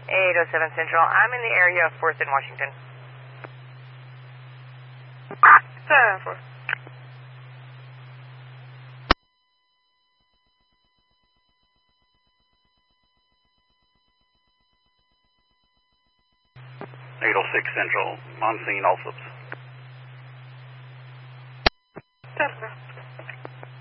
807 Central. I'm in the area of 4th and Washington. 7-4. Central, on scene, all subs.